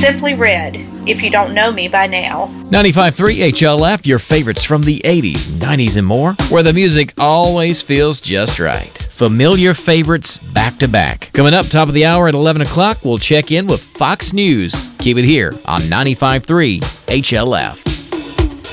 Simply Red, if you don't know me by now. 95.3 HLF, your favorites from the 80s, 90s, and more, where the music always feels just right. Familiar favorites back to back. Coming up, top of the hour at 11 o'clock, we'll check in with Fox News. Keep it here on 95.3 HLF.